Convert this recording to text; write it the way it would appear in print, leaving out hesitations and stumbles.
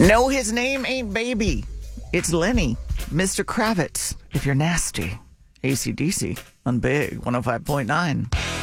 No, his name ain't Baby. It's Lenny, Mr. Kravitz, if you're nasty. AC/DC on Big 105.9.